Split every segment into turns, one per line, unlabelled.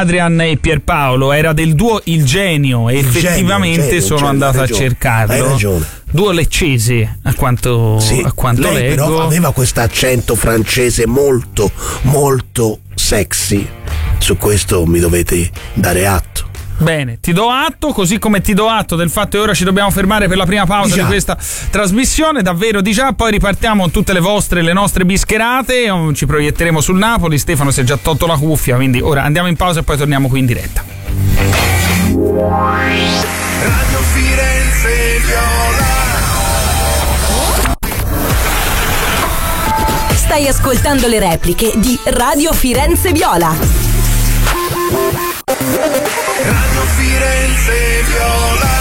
Adrian e Pierpaolo, era del duo Il Genio, e effettivamente sono andato a cercarlo.
Hai ragione.
Duo leccese, a quanto
lei
leggo.
però aveva questo accento francese molto molto sexy. Su questo mi dovete dare atto.
Bene, ti do atto, così come ti do atto del fatto che ora ci dobbiamo fermare per la prima pausa di questa trasmissione, davvero di già, poi ripartiamo con tutte le nostre bischerate, ci proietteremo sul Napoli. Stefano si è già tolto la cuffia, quindi ora andiamo in pausa e poi torniamo qui in diretta.
Radio Firenze Viola.
Stai ascoltando le repliche di Radio Firenze Viola.
Radio Firenze Viola.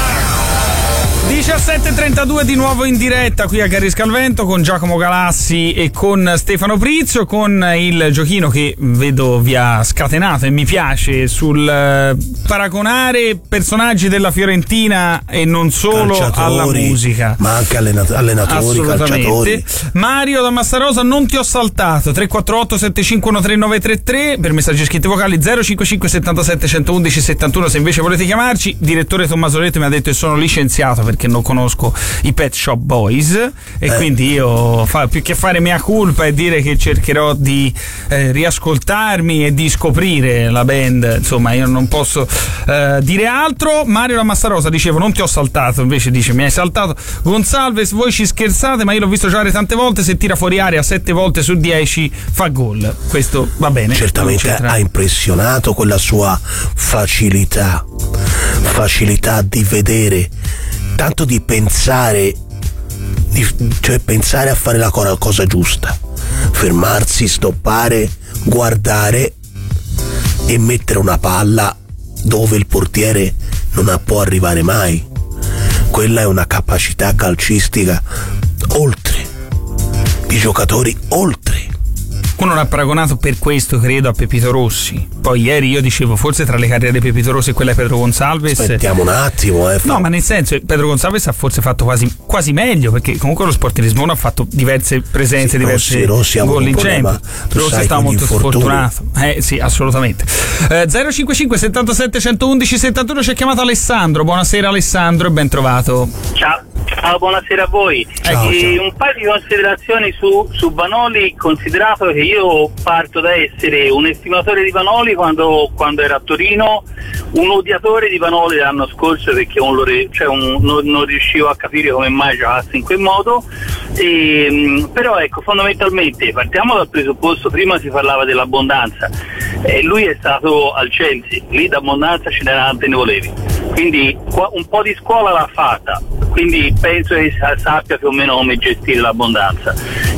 17:32 di nuovo in diretta qui a Carisca al Vento con Giacomo Galassi e con Stefano Prizio, con il giochino che vedo vi ha scatenato e mi piace sul paragonare personaggi della Fiorentina e non solo alla musica,
ma anche allenatori, calciatori.
Mario da Massarosa, non ti ho saltato. 348 751 3933 per messaggi scritti vocali, 055 77 111 71 se invece volete chiamarci. Direttore Tommaso Letto mi ha detto che sono licenziato perché non conosco i Pet Shop Boys e quindi io più che fare mea culpa e dire che cercherò di riascoltarmi e di scoprire la band, insomma io non posso dire altro. Mario da Massarosa, dicevo, non ti ho saltato, invece dice mi hai saltato. Gonzalves, voi ci scherzate, ma io l'ho visto giocare tante volte, se tira fuori aria 7 volte su 10 fa gol. Questo va bene,
certamente ha impressionato con la sua facilità di vedere, tanto di pensare, cioè pensare a fare la cosa giusta, fermarsi, stoppare, guardare e mettere una palla dove il portiere non può arrivare mai. Quella è una capacità calcistica oltre, di giocatori oltre.
Uno l'ha paragonato per questo, credo, a Pepito Rossi. Poi ieri io dicevo, forse tra le carriere di Pepito Rossi e quella di Pedro Gonçalves.
Aspettiamo un attimo.
No, ma nel senso, Pedro Gonçalves ha forse fatto quasi meglio, perché comunque lo Sport di Lisbona ha fatto diverse presenze, diversi gol in Champions. Rossi è stato molto sfortunato. Sì, assolutamente. 055 77 111 71 ci ha chiamato Alessandro. Buonasera Alessandro e ben trovato.
Ciao, buonasera a voi.
Ciao.
Un paio di considerazioni su Vanoli, considerato che io parto da essere un estimatore di Vanoli quando era a Torino, un odiatore di Vanoli l'anno scorso perché non riuscivo a capire come mai giocasse in quel modo, però ecco, fondamentalmente partiamo dal presupposto, prima si parlava dell'abbondanza, lui è stato al Chelsea, lì d'abbondanza ce n'era tante ne volevi, quindi un po' di scuola l'ha fatta, quindi penso che sappia più o meno come gestire l'abbondanza.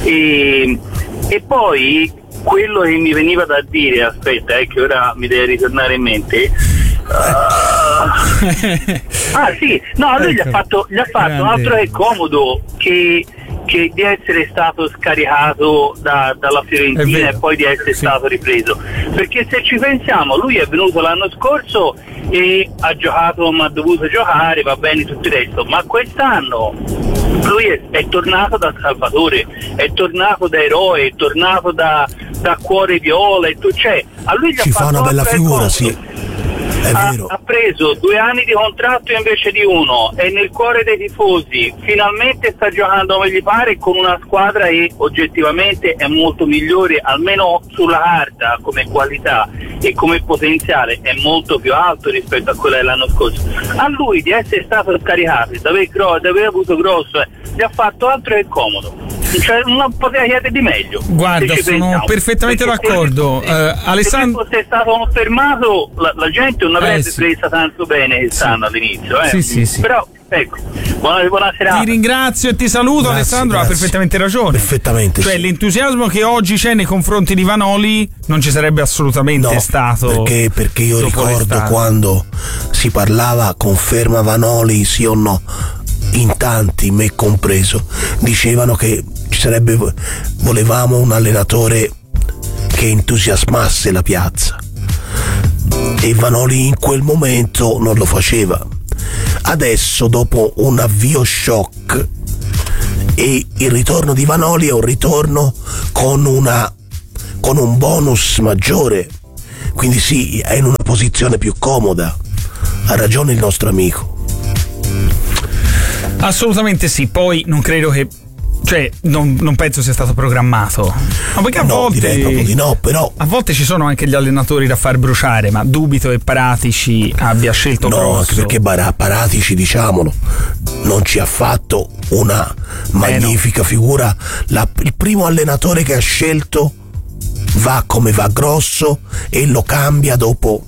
E poi quello che mi veniva da dire, aspetta, che ora mi deve ritornare in mente. Lui gli ha fatto altro che comodo che di essere stato scaricato dalla Fiorentina e poi di essere stato ripreso, perché se ci pensiamo lui è venuto l'anno scorso e ha giocato, ma ha dovuto giocare, va bene tutto il resto, ma quest'anno lui è tornato da salvatore, è tornato da eroe, è tornato da cuore viola, e a lui
ci fa una bella figura, sì.
Ha preso 2 anni di contratto invece di 1, è nel cuore dei tifosi, finalmente sta giocando come gli pare con una squadra che oggettivamente è molto migliore, almeno sulla carta, come qualità e come potenziale è molto più alto rispetto a quella dell'anno scorso. A lui di essere stato scaricato, di aver avuto grosso, gli ha fatto altro che comodo. Non poteva chiedere di meglio.
Guarda, sono perfettamente d'accordo. Alessandro,
se fosse stato fermato la gente non avrebbe presa tanto bene quest'anno all'inizio.
Sì.
Però ecco, buona serata.
Ti ringrazio e ti saluto. Grazie, Alessandro ha perfettamente ragione.
Perfettamente.
Cioè l'entusiasmo che oggi c'è nei confronti di Vanoli non ci sarebbe assolutamente stato.
Perché io ricordo quando si parlava conferma Vanoli sì o no, in tanti, me compreso, dicevano che volevamo un allenatore che entusiasmasse la piazza, e Vanoli in quel momento non lo faceva. Adesso, dopo un avvio shock, e il ritorno di Vanoli è un ritorno con un bonus maggiore, quindi sì, è in una posizione più comoda. Ha ragione il nostro amico.
Assolutamente sì, poi non credo che, cioè non penso sia stato programmato, ma perché a volte
direi proprio di no, però
a volte ci sono anche gli allenatori da far bruciare, ma dubito che Paratici abbia scelto grosso.
Anche perché Paratici, diciamolo, non ci ha fatto una magnifica figura. Il primo allenatore che ha scelto va come va grosso e lo cambia dopo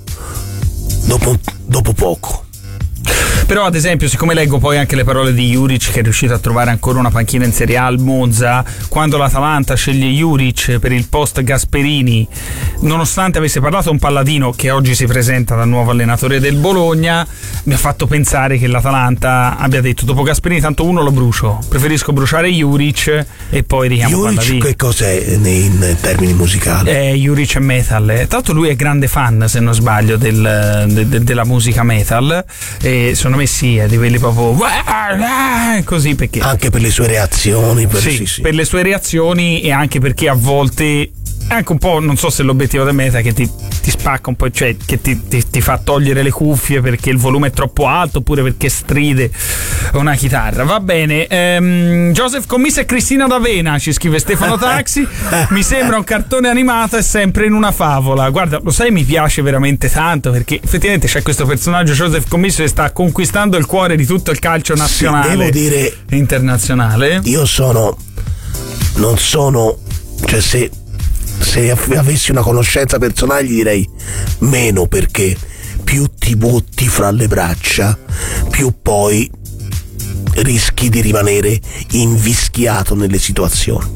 poco.
Però ad esempio, siccome leggo poi anche le parole di Juric, che è riuscito a trovare ancora una panchina in Serie A al Monza, quando l'Atalanta sceglie Juric per il post Gasperini, nonostante avesse parlato un Palladino che oggi si presenta da nuovo allenatore del Bologna, mi ha fatto pensare che l'Atalanta abbia detto: dopo Gasperini tanto uno lo brucio, preferisco bruciare Juric e poi richiamo
Juric.
Palladino.
Che cos'è in termini musicali?
Juric è metal, tra l'altro lui è grande fan, se non sbaglio, della musica metal, e secondo me sì, è di quelli proprio così, perché
anche per le sue reazioni,
sì. Per le sue reazioni, e anche perché a volte anche un po', non so se l'obiettivo del meta, che ti spacca un po', cioè che ti fa togliere le cuffie perché il volume è troppo alto, oppure perché stride una chitarra. Va bene. Joseph Commisso e Cristina d'Avena, ci scrive Stefano Taxi. Mi sembra un cartone animato e sempre in una favola. Guarda, lo sai, mi piace veramente tanto, perché effettivamente c'è questo personaggio Joseph Commisso che sta conquistando il cuore di tutto il calcio nazionale,
devo dire,
internazionale.
Io non sono, cioè se avessi una conoscenza personale gli direi meno, perché più ti butti fra le braccia, più poi rischi di rimanere invischiato nelle situazioni,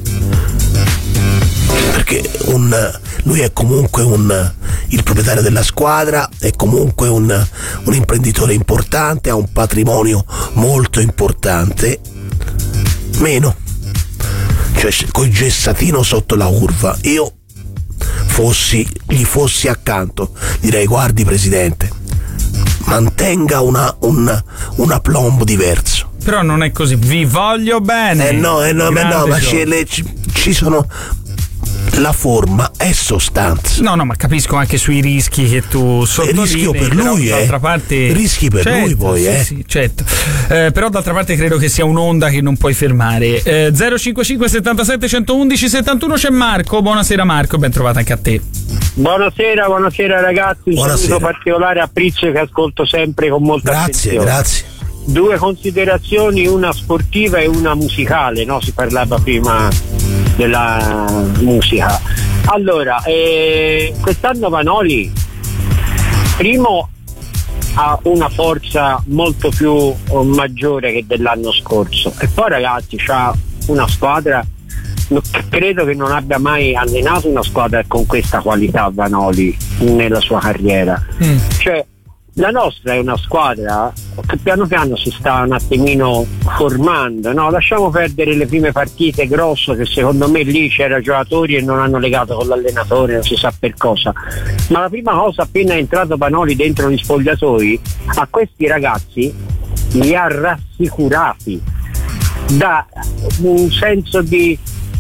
perché lui è comunque il proprietario della squadra, è comunque un imprenditore importante, ha un patrimonio molto importante. Meno, cioè coi Gessatino sotto la curva, io gli fossi accanto, direi: guardi presidente, mantenga una plomb diverso.
Però non è così, vi voglio bene.
Ma ci sono, la forma è sostanza.
No, ma capisco anche sui rischi che tu sottolinei.
Rischio per lui,
d'altra parte,
rischi per lui poi,
sì, certo. Però d'altra parte credo che sia un'onda che non puoi fermare. 055 77 111 71 c'è Marco. Buonasera Marco, ben trovato anche a te.
Buonasera ragazzi. Un saluto particolare a Prizio, che ascolto sempre con molta attenzione.
Grazie.
Due considerazioni, una sportiva e una musicale, no? Si parlava prima della musica. Allora, quest'anno Vanoli, primo, ha una forza molto più maggiore che dell'anno scorso, e poi ragazzi c'ha una squadra, credo che non abbia mai allenato una squadra con questa qualità Vanoli nella sua carriera. Cioè, la nostra è una squadra che piano piano si sta un attimino formando, no? Lasciamo perdere le prime partite grosso, che secondo me lì c'erano giocatori e non hanno legato con l'allenatore, non si sa per cosa, ma la prima cosa, appena è entrato Vanoli dentro gli spogliatoi, a questi ragazzi li ha rassicurati, da un senso di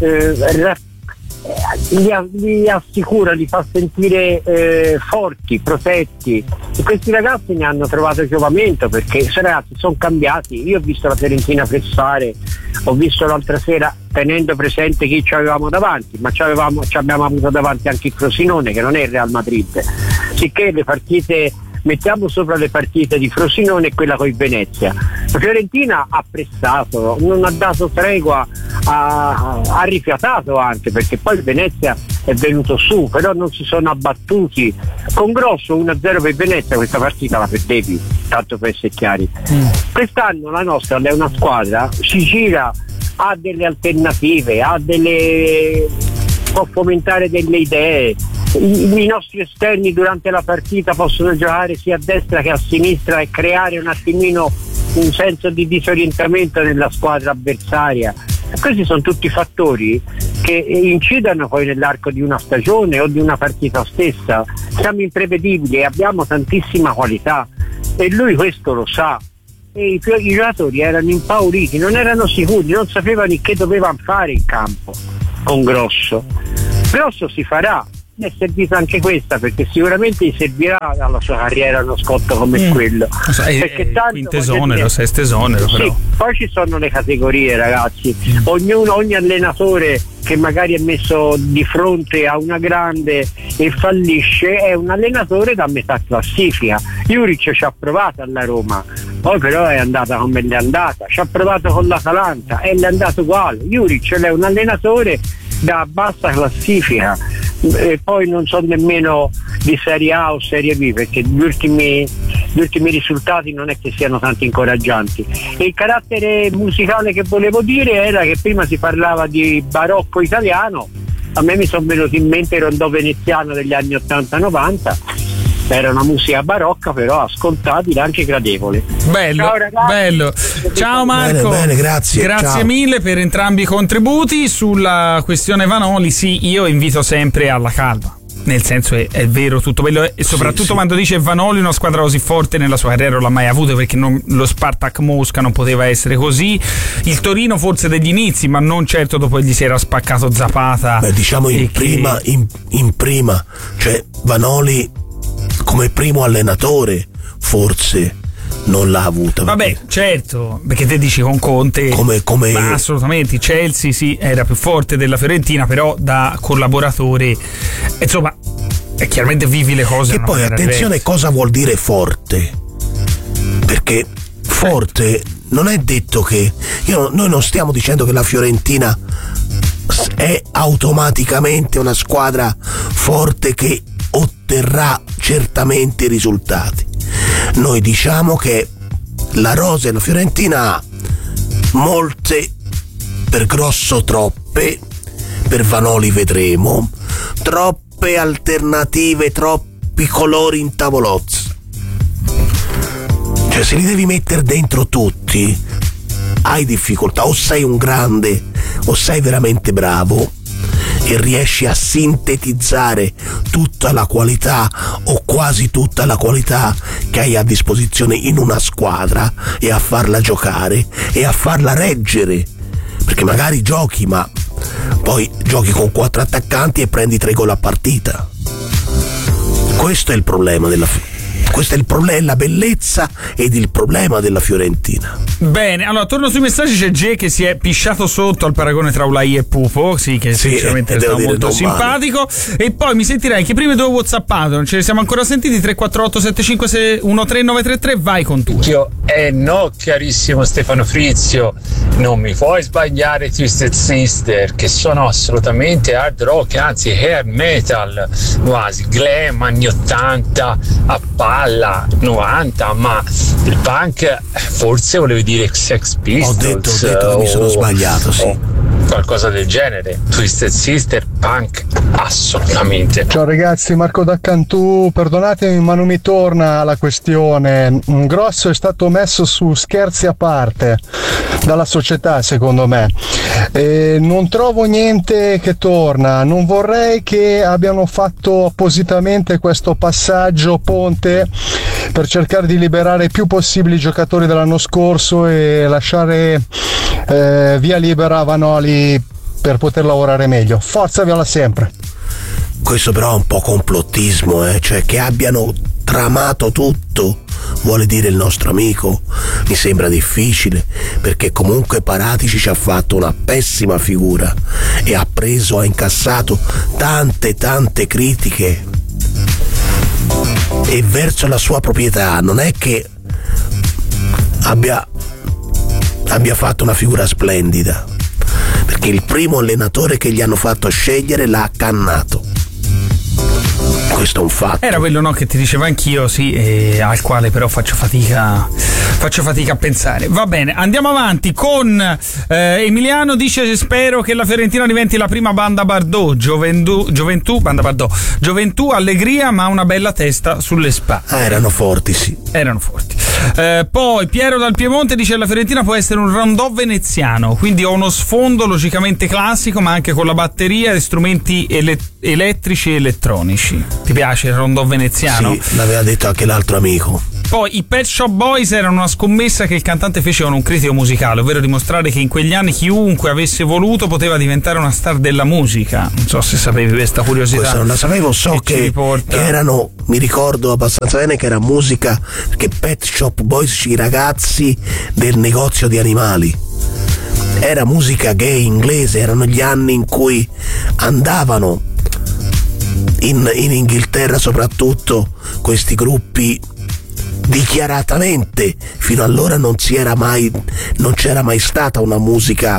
li assicura, li fa sentire forti, protetti, e questi ragazzi ne hanno trovato giovamento, perché ragazzi sono cambiati. Io ho visto la Fiorentina pressare, ho visto l'altra sera, tenendo presente chi ci avevamo davanti, ma ci abbiamo avuto davanti anche il Frosinone, che non è il Real Madrid, sicché le partite, mettiamo sopra le partite di Frosinone e quella con il Venezia, la Fiorentina ha pressato, non ha dato tregua, ha rifiatato anche, perché poi il Venezia è venuto su, però non si sono abbattuti. Con grosso 1-0 per Venezia questa partita la perdevi, tanto per essere chiari. Quest'anno la nostra è una squadra, si gira, ha delle alternative, può fomentare delle idee. I nostri esterni durante la partita possono giocare sia a destra che a sinistra e creare un attimino un senso di disorientamento nella squadra avversaria. Questi sono tutti fattori che incidono poi nell'arco di una stagione o di una partita stessa. Siamo imprevedibili e abbiamo tantissima qualità, e lui questo lo sa, e i giocatori erano impauriti, non erano sicuri, non sapevano che dovevano fare in campo con Grosso si farà, è servita anche questa, perché sicuramente gli servirà alla sua carriera uno scotto come quello. Perché tanto,
quinto esonero, sesto esonero, però.
Sì, poi ci sono le categorie, ragazzi. Ogni allenatore che magari è messo di fronte a una grande e fallisce è un allenatore da metà classifica. Juric ci ha provato alla Roma, poi però è andata come le è andata. Ci ha provato con l'Atalanta e le è andato uguale. Juric è un allenatore da bassa classifica, e poi non so nemmeno di Serie A o Serie B, perché gli ultimi risultati non è che siano tanto incoraggianti. E il carattere musicale che volevo dire era che prima si parlava di barocco italiano, a me mi sono venuti in mente il rondò veneziano degli anni 80-90, era una musica barocca però ascoltabile, anche gradevole.
Bello,
ciao ragazzi.
Bello. Ciao Marco.
Bene, grazie ciao.
Mille per entrambi i contributi. Sulla questione Vanoli, sì, io invito sempre alla calma. Nel senso è vero tutto bello, e soprattutto quando dice Vanoli una squadra così forte nella sua carriera non l'ha mai avuto, perché lo Spartak Mosca non poteva essere così, il Torino forse degli inizi, ma non certo dopo che gli si era spaccato Zapata.
Beh, diciamo in prima, cioè Vanoli come primo allenatore forse non l'ha avuta.
Vabbè, certo, perché te dici con Conte
come
ma assolutamente Chelsea sì, era più forte della Fiorentina, però da collaboratore insomma chiaramente vivi le cose.
E poi attenzione cosa vuol dire forte, perché forte non è detto che noi non stiamo dicendo che la Fiorentina è automaticamente una squadra forte che otterrà certamente i risultati. Noi diciamo che la rosa della Fiorentina ha molte, per grosso troppe, per Vanoli vedremo, troppe alternative, troppi colori in tavolozza. Cioè se li devi mettere dentro tutti hai difficoltà, o sei un grande o sei veramente bravo e riesci a sintetizzare tutta la qualità o quasi tutta la qualità che hai a disposizione in una squadra e a farla giocare e a farla reggere, perché magari giochi ma poi giochi con 4 attaccanti e prendi 3 gol a partita. Questo è il problema questo è il problema, la bellezza ed il problema della Fiorentina.
Bene, allora torno sui messaggi. C'è G che si è pisciato sotto al paragone tra Ulai e Pupo, sì, che sinceramente è molto simpatico. E poi mi sentirei che prima 2 whatsappato, non ce ne siamo ancora sentiti. 348 756 13933, vai con tu.
No, chiarissimo Stefano Frizio, non mi puoi sbagliare Twisted Sister, che sono assolutamente hard rock, anzi hair metal, quasi glam anni 80 a palla 90, ma il punk forse volevi dire Sex Pistols.
Ho detto che mi sono sbagliato, sì.
Qualcosa del genere. Twisted Sister, punk, assolutamente.
Ciao ragazzi, Marco da Cantù, perdonatemi ma non mi torna la questione. Un grosso è stato messo su scherzi a parte dalla società, secondo me, e non trovo niente che torna. Non vorrei che abbiano fatto appositamente questo passaggio ponte per cercare di liberare il più possibile i giocatori dell'anno scorso e lasciare via libera a Vanoli per poter lavorare meglio. Forza Viola sempre.
Questo però è un po' complottismo, cioè che abbiano tramato tutto, vuole dire il nostro amico. Mi sembra difficile, perché comunque Paratici ci ha fatto una pessima figura e ha incassato tante critiche, e verso la sua proprietà non è che abbia fatto una figura splendida, perché il primo allenatore che gli hanno fatto scegliere l'ha accannato. Questo è un fatto.
Era quello, no, che ti dicevo anch'io, sì, al quale però faccio fatica a pensare. Va bene, andiamo avanti con Emiliano dice: spero che la Fiorentina diventi la prima banda Bardot, gioventù, allegria ma una bella testa sulle spalle.
Erano forti, sì.
Erano forti. Poi Piero dal Piemonte dice: la Fiorentina può essere un rondò veneziano, quindi ho uno sfondo logicamente classico ma anche con la batteria e strumenti elettrici e elettronici. Ti piace il rondò veneziano?
Sì, l'aveva detto anche l'altro amico.
Poi i Pet Shop Boys erano una scommessa che il cantante fece con un critico musicale, ovvero dimostrare che in quegli anni chiunque avesse voluto poteva diventare una star della musica. Non so se sapevi questa curiosità.
Questa non la sapevo, so che erano, mi ricordo abbastanza bene che era musica, che Pet Shop Boys, i ragazzi del negozio di animali. Era musica gay inglese, erano gli anni in cui andavano in Inghilterra soprattutto questi gruppi dichiaratamente, fino allora non c'era mai stata una musica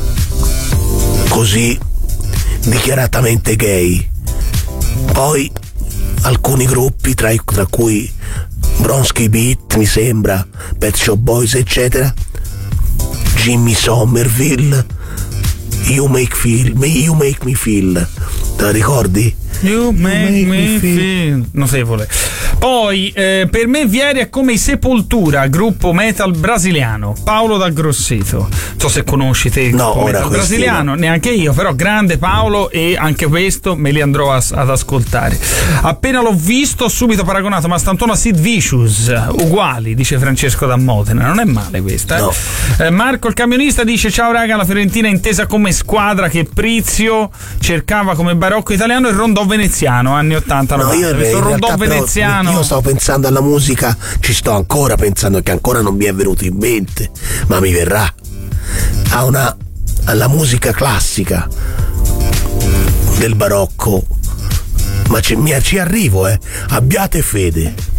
così dichiaratamente gay. Poi alcuni gruppi tra cui Bronski Beat, mi sembra, Pet Shop Boys eccetera, Jimmy Somerville, You Make Me Feel, te la ricordi?
You make me feel notevole. Poi per me Vieri è come i Sepoltura, gruppo metal brasiliano. Paolo da Grosseto. Non so se conosci te il gruppo metal brasiliano, neanche io, però grande Paolo, e anche questo me li andrò ad ascoltare. Appena l'ho visto ho subito paragonato Mastantone a Sid Vicious, uguali, dice Francesco da Modena. Non è male questa,
no.
Marco il camionista dice: ciao raga, la Fiorentina è intesa come squadra che Prizio cercava come barocco italiano e rondò veneziano anni 80.
No, io
questo rondò veneziano,
io stavo pensando alla musica, ci sto ancora pensando, che ancora non mi è venuto in mente, ma mi verrà, alla musica classica del barocco, ma ci arrivo, abbiate fede.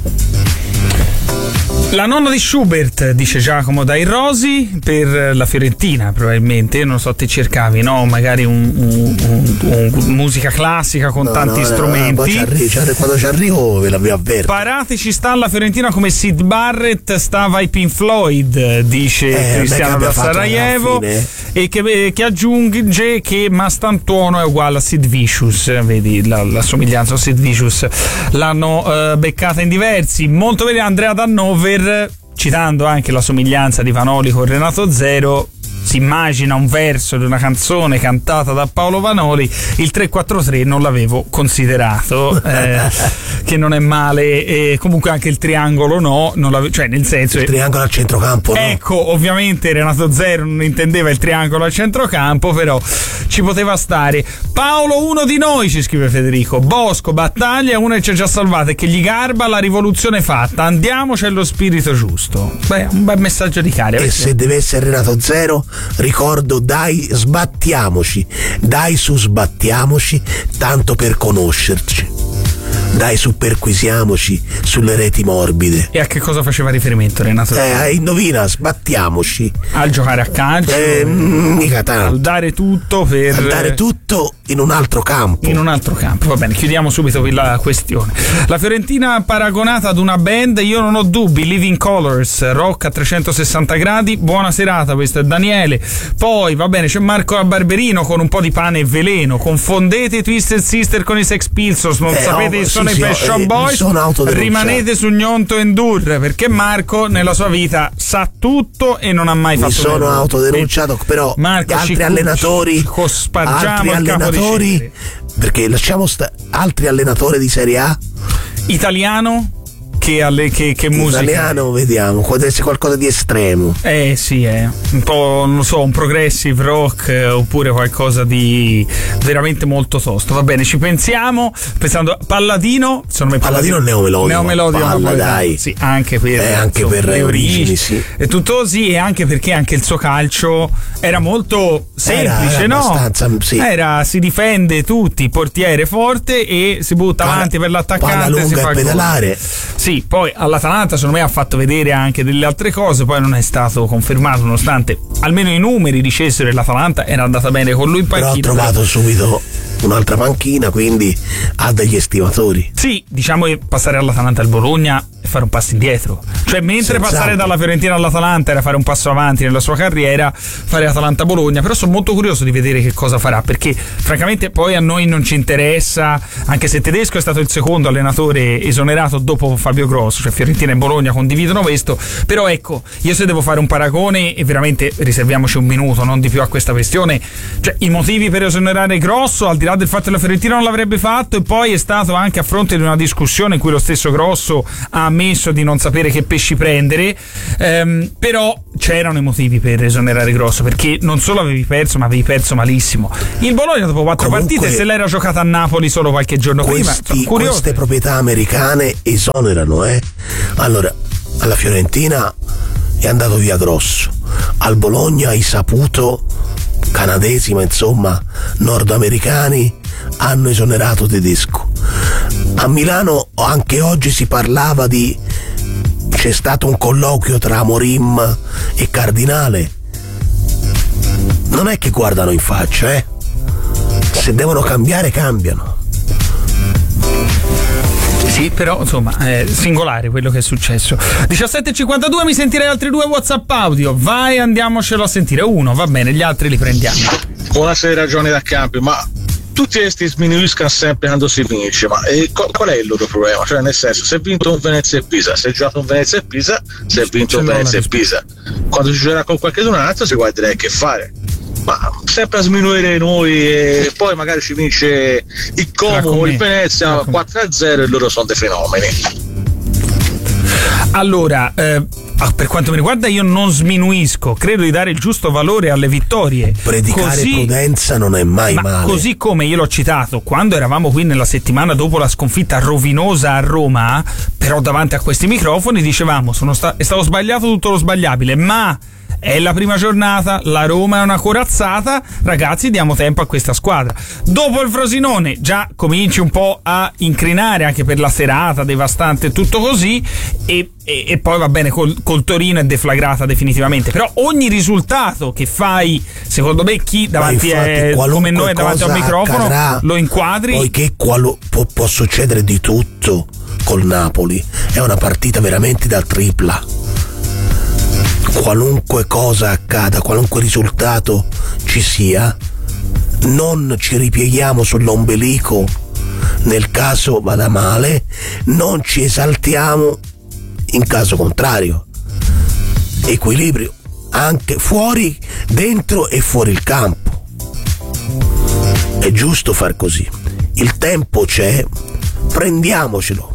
La nonna di Schubert, dice Giacomo dai Rosi, per la Fiorentina probabilmente. Io non so, te cercavi, no? Magari musica classica con tanti strumenti.
Quando ci arrivo ve la vi avverto.
Parati ci sta la Fiorentina come Sid Barrett stava ai Pink Floyd, dice Cristiano da Sarajevo, e che aggiunge che Mastantuono è uguale a Sid Vicious. Vedi la somiglianza a Sid Vicious, l'hanno beccata in diversi. Molto bene Andrea Dannover, citando anche la somiglianza di Vanoli con Renato Zero, si immagina un verso di una canzone cantata da Paolo Vanoli. Il 343 non l'avevo considerato, che non è male, comunque anche il triangolo no, cioè nel senso
il triangolo al centrocampo, no?
Ecco, ovviamente Renato Zero non intendeva il triangolo al centrocampo, però ci poteva stare. Paolo, uno di noi, ci scrive Federico. Bosco, battaglia, uno che ci ha già salvato e che gli garba la rivoluzione fatta. Andiamo, c'è lo spirito giusto. Beh, un bel messaggio di carica.
E se deve essere Renato Zero, ricordo dai sbattiamoci, tanto per conoscerci. Dai, perquisiamoci sulle reti morbide.
E a che cosa faceva riferimento Renato?
Indovina, sbattiamoci.
Al giocare a calcio?
Mica tanto.
Al dare tutto per...
Al dare tutto in un altro campo.
In un altro campo, va bene, chiudiamo subito la questione. La Fiorentina paragonata ad una band, io non ho dubbi. Living Colors, rock a 360 gradi. Buona serata, questo è Daniele. Poi, va bene, c'è Marco Barberino con un po' di pane e veleno. Confondete i Twisted Sister con i Sex Pistols, non sapete sono i Pet Shop Boys, rimanete su Gnonto Endur, perché Marco nella sua vita sa tutto e non ha mai fatto
niente. Mi sono autodenunciato, però
Marco,
altri allenatori, perché lasciamo altri allenatori di Serie A
italiano che musica
italiano, vediamo, può essere qualcosa di estremo.
Sì, un po', non so, un progressive rock, oppure qualcosa di veramente molto tosto. Va bene, ci pensiamo. Pensando Palladino, secondo me
Palladino
neomelodico,
dai.
Sì, anche per
le origini, sì.
E tutto sì, e anche perché anche il suo calcio era molto semplice,
era
no?
Abbastanza, sì.
Si difende tutti, portiere forte e si butta avanti per l'attaccante,
palla lunga,
si fa
e pedalare.
Sì, poi all'Atalanta secondo me ha fatto vedere anche delle altre cose, poi non è stato confermato, nonostante almeno i numeri dicessero che l'Atalanta era andata bene con lui in panchina.
Però ha trovato subito un'altra panchina, quindi ha degli estimatori.
Sì, diciamo che passare all'Atalanta al Bologna e fare un passo indietro, cioè mentre passare dalla Fiorentina all'Atalanta era fare un passo avanti nella sua carriera, fare Atalanta-Bologna. Però sono molto curioso di vedere che cosa farà, perché francamente poi a noi non ci interessa, anche se Tedesco è stato il secondo allenatore esonerato dopo Fabio Grosso, cioè Fiorentina e Bologna condividono questo. Però ecco, io se devo fare un paragone, e veramente riserviamoci un minuto, non di più, a questa questione, cioè i motivi per esonerare Grosso, al di là del fatto che la Fiorentina non l'avrebbe fatto, e poi è stato anche a fronte di una discussione in cui lo stesso Grosso ha ammesso di non sapere che pesci prendere, però c'erano i motivi per esonerare Grosso, perché non solo avevi perso, ma avevi perso malissimo. Il Bologna dopo 4 partite se l'era giocata a Napoli solo qualche giorno prima.
Queste proprietà americane esonerano, Allora, alla Fiorentina è andato via Grosso, al Bologna hai saputo, canadesi ma insomma nordamericani, hanno esonerato Tedesco. A Milano anche oggi si parlava c'è stato un colloquio tra Amorim e Cardinale. Non è che guardano in faccia, se devono cambiare cambiano.
Sì, però insomma è singolare quello che è successo. 17:52, mi sentirei altri 2 WhatsApp audio. Vai, andiamocelo a sentire. Uno, va bene, gli altri li prendiamo.
Buonasera Giovanni da Campi, ma tutti questi sminuiscono sempre quando si vince, ma qual è il loro problema? Cioè, nel senso, se è vinto un Venezia e Pisa, se è giocato un Venezia e Pisa, se è vinto un Venezia e Pisa, quando si giocherà con qualche altro si guarderà che fare. Ma sempre a sminuire noi, e poi magari ci vince il Como o il Venezia 4-0 e loro sono dei fenomeni.
Allora, per quanto mi riguarda, io non sminuisco, credo di dare il giusto valore alle vittorie.
Predicare prudenza non è mai male.
Così come io l'ho citato, quando eravamo qui nella settimana dopo la sconfitta rovinosa a Roma, però davanti a questi microfoni dicevamo è stato sbagliato tutto lo sbagliabile, ma è la prima giornata, la Roma è una corazzata, ragazzi, diamo tempo a questa squadra. Dopo il Frosinone già cominci un po' a incrinare anche per la serata devastante e tutto così, e poi va bene, col Torino è deflagrata definitivamente, però ogni risultato che fai, secondo me, chi davanti è come noi davanti a un microfono accadrà, lo inquadri,
poiché può succedere di tutto col Napoli, è una partita veramente da tripla. Qualunque cosa accada, qualunque risultato ci sia, non ci ripieghiamo sull'ombelico nel caso vada male, non ci esaltiamo in caso contrario. Equilibrio anche fuori, dentro e fuori il campo. È giusto far così. Il tempo c'è, prendiamocelo.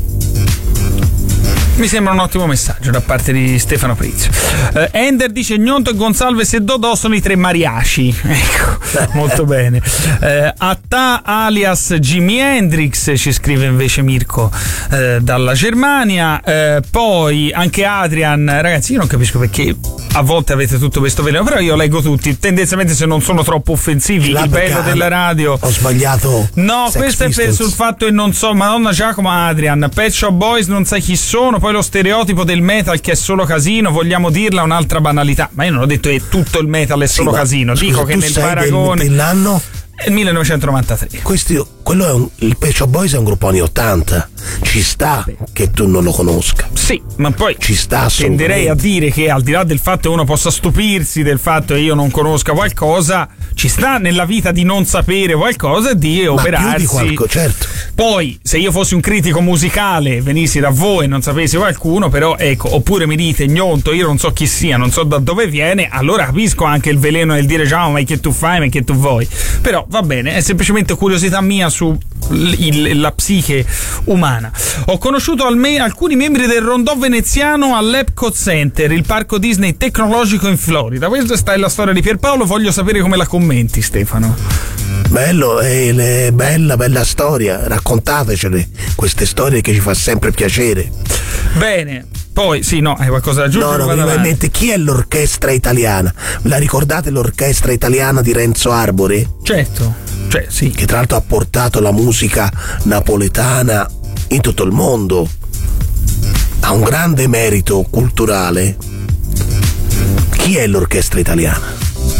Mi sembra un ottimo messaggio da parte di Stefano Prizio. Ender dice: Gnonto, Gonsalves e Dodò sono i 3 mariachi. Ecco, molto bene. Atta alias Jimi Hendrix, ci scrive invece Mirko dalla Germania. Poi anche Adrian. Ragazzi, io non capisco perché a volte avete tutto questo veleno, però io leggo tutti, tendenzialmente, se non sono troppo offensivi. Il bello della radio.
Ho sbagliato.
No, questo è sul fatto che non so, Madonna Giacomo. Adrian, Pet Shop Boys non sai chi sono, poi lo stereotipo del metal che è solo casino, vogliamo dirla un'altra banalità, ma io non ho detto che tutto il metal è solo casino,
scusa,
dico che nel paragone
dell'anno
è il 1993.
Il Pet Shop Boys è un gruppo anni 80, ci sta che tu non lo conosca.
Sì, ma poi
ci sta,
tenderei a dire che al di là del fatto che uno possa stupirsi del fatto che io non conosca qualcosa, ci sta nella vita di non sapere qualcosa e di operarsi.
Più di certo.
Poi, se io fossi un critico musicale, venissi da voi e non sapessi qualcuno, però ecco, oppure mi dite Gnonto, io non so chi sia, non so da dove viene, allora capisco anche il veleno nel dire ciao, ma che tu fai, ma che tu vuoi. Però va bene, è semplicemente curiosità mia su la psiche umana. Ho conosciuto alcuni membri del rondò veneziano all'Epcot Center, il parco Disney tecnologico in Florida. Questa è la storia di Pierpaolo, voglio sapere come la commenti, Stefano.
Bello, bella storia, raccontatecele queste storie che ci fa sempre piacere.
Bene, poi sì, no, hai qualcosa da aggiungere?
No, mi viene in mente, chi è l'orchestra italiana? La ricordate l'orchestra italiana di Renzo Arbore?
Certo, cioè sì.
Che tra l'altro ha portato la musica napoletana in tutto il mondo. Ha un grande merito culturale. Chi è l'orchestra italiana?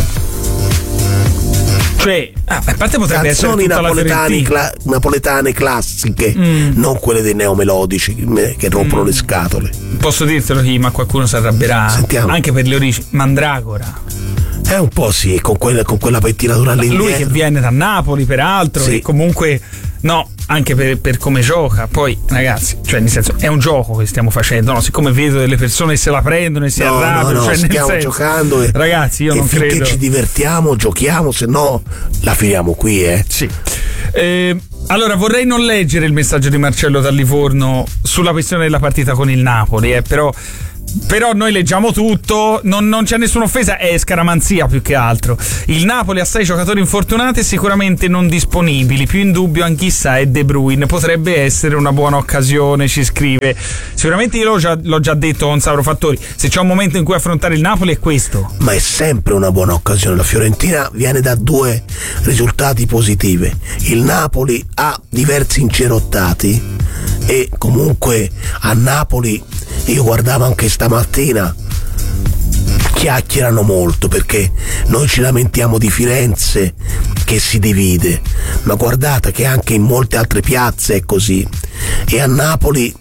Cioè, a parte potrebbe
canzoni
essere
napoletane classiche, non quelle dei neomelodici che rompono le scatole.
Posso dirtelo chi, ma qualcuno si arrabbierà.
Sentiamo.
Anche per le origini. Mandragora.
Un po' sì, con quella pettinatura all'indietro.
Lui che viene da Napoli, peraltro, sì. E comunque no, anche per come gioca. Poi, ragazzi, cioè nel senso, è un gioco che stiamo facendo, no? Siccome vedo delle persone che se la prendono e si arrabbiano,
no,
cioè
stiamo
nel senso,
giocando
ragazzi, io non credo.
Finché ci divertiamo, giochiamo, se no la finiamo qui,
Sì. Allora, vorrei non leggere il messaggio di Marcello da Livorno sulla questione della partita con il Napoli, però noi leggiamo tutto, non c'è nessuna offesa, è scaramanzia più che altro. Il Napoli ha 6 giocatori infortunati e sicuramente non disponibili, più in dubbio Anchissà e De Bruyne, potrebbe essere una buona occasione, ci scrive. Sicuramente io l'ho già detto con Sauro Fattori, se c'è un momento in cui affrontare il Napoli è questo.
Ma è sempre una buona occasione, la Fiorentina viene da 2 risultati positivi, il Napoli ha diversi incerottati e comunque a Napoli, io guardavo anche stamattina, chiacchierano molto perché noi ci lamentiamo di Firenze che si divide, ma guardate che anche in molte altre piazze è così, e a Napoli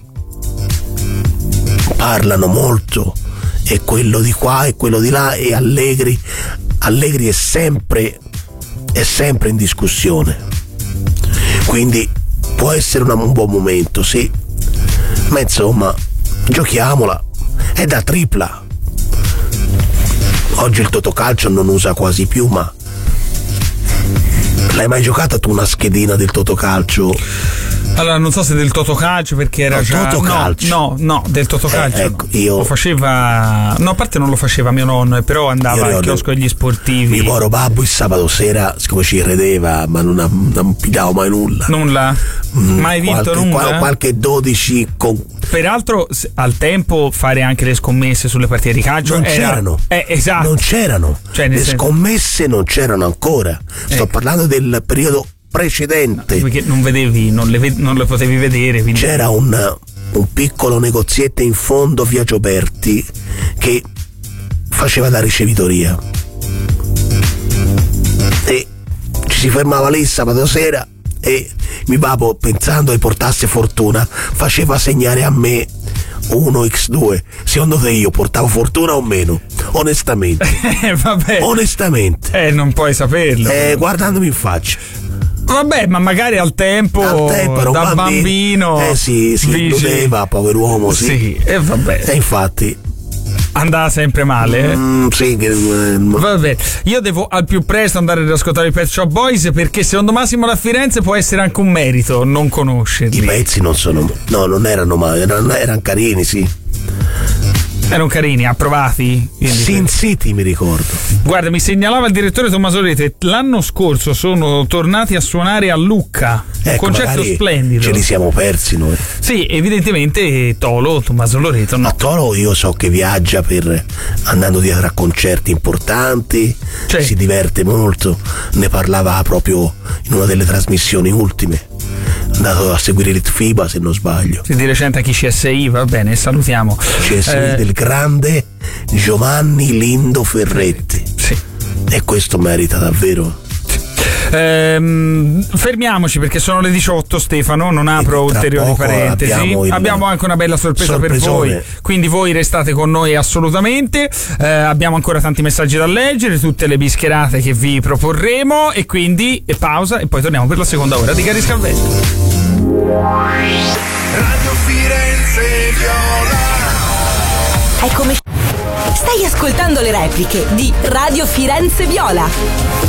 parlano molto, e quello di qua e quello di là, e Allegri è sempre in discussione, quindi può essere un buon momento, sì, ma insomma giochiamola, è da tripla. Oggi il Totocalcio non usa quasi più, ma l'hai mai giocata tu una schedina del Totocalcio?
Allora, non so se del Totocalcio, perché era già
Totocalcio.
No, del Totocalcio
ecco, io
lo faceva, no, a parte non lo faceva mio nonno, però andava al chiosco degli sportivi.
Mio povero babbo il sabato sera, siccome ci credeva, ma non pigliavo mai nulla.
Mai vinto nulla?
Qualche 12 con...
Peraltro al tempo fare anche le scommesse sulle partite di calcio
c'erano.
Esatto.
Non c'erano,
cioè,
le scommesse non c'erano ancora. Sto parlando del periodo precedente,
perché non le potevi vedere, quindi...
C'era un piccolo negozietto in fondo via Gioberti che faceva da ricevitoria e ci si fermava lì sabato sera e mio babbo, pensando che portasse fortuna, faceva segnare a me 1x2. Secondo te io portavo fortuna o meno? Onestamente.
Vabbè.
Onestamente.
Non puoi saperlo.
Guardandomi in faccia.
Vabbè, ma magari al tempo da bambino
si illudeva, pover'uomo, sì.
E vabbè.
E infatti
andava sempre male.
Sì.
Vabbè, io devo al più presto andare ad ascoltare i Pet Shop Boys, perché secondo Massimo da Firenze può essere anche un merito non conoscerli.
I pezzi non erano male, erano carini, sì.
Erano carini, approvati?
Sin City mi ricordo.
Guarda, mi segnalava il direttore Tommaso Rete, l'anno scorso sono tornati a suonare a Lucca, un concerto splendido.
Ce li siamo persi noi.
Sì, evidentemente Tommaso Loreto no.
Ma Tolo io so che viaggia andando dietro a concerti importanti, si diverte molto, ne parlava proprio in una delle trasmissioni ultime. Andato a seguire l'ITFIBA, se non sbaglio.
Sì, di recente anche CSI, va bene, salutiamo.
CSI del grande Giovanni Lindo Ferretti.
Sì.
E questo merita davvero.
Fermiamoci perché sono le 18, Stefano, non apro ulteriori parentesi. Abbiamo anche una bella sorpresa per voi, quindi voi restate con noi assolutamente. Abbiamo ancora tanti messaggi da leggere, tutte le bischerate che vi proporremo, e quindi pausa e poi torniamo per la seconda ora di Cariscalvento.
Radio Firenze Viola.
Eccomi. Stai ascoltando le repliche di Radio Firenze Viola.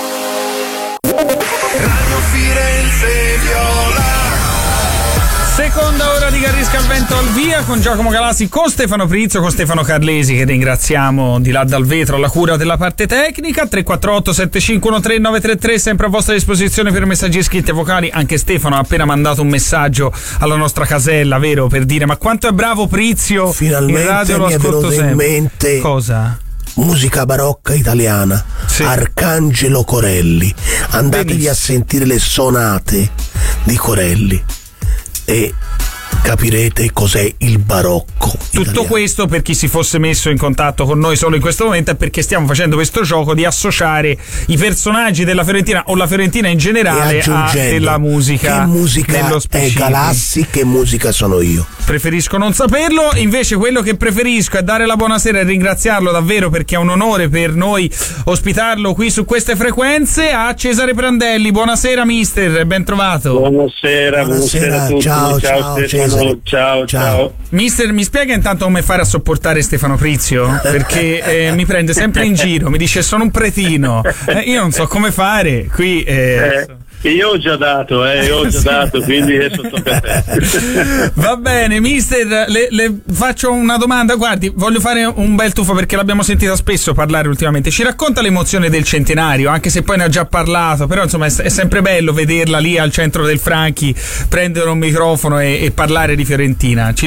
Radio Firenze Viola.
Seconda ora di Cariscalvento al via con Giacomo Galassi, con Stefano Prizzo, con Stefano Carlesi, che ringraziamo di là dal vetro alla cura della parte tecnica. 348 7513 933 sempre a vostra disposizione per messaggi scritti e vocali. Anche Stefano ha appena mandato un messaggio alla nostra casella, vero, per dire ma quanto è bravo Prizio.
Finalmente
in radio lo
mi è
ascolto
venuto in mente
cosa?
Musica barocca italiana, sì. Arcangelo Corelli, andatevi a sentire le sonate di Corelli e capirete cos'è il barocco italiano.
Tutto questo, per chi si fosse messo in contatto con noi solo in questo momento, è perché stiamo facendo questo gioco di associare i personaggi della Fiorentina o la Fiorentina in generale a della musica.
Che musica è Galassi, che musica sono io?
Preferisco non saperlo, invece quello che preferisco è dare la buonasera e ringraziarlo davvero, perché è un onore per noi ospitarlo qui su queste frequenze, a Cesare Prandelli. Buonasera mister, ben trovato.
Buonasera a tutti.
Ciao
Stefano, ciao.
Mister, mi spiega intanto come fare a sopportare Stefano Prizio? Perché mi prende sempre in giro, mi dice sono un pretino, io non so come fare qui.
Io ho già dato, quindi adesso tocca a te.
Va bene, mister, le faccio una domanda. Guardi, voglio fare un bel tuffo perché l'abbiamo sentita spesso parlare ultimamente. Ci racconta l'emozione del centenario, anche se poi ne ha già parlato, però insomma è sempre bello vederla lì al centro del Franchi, prendere un microfono e parlare di Fiorentina. Ci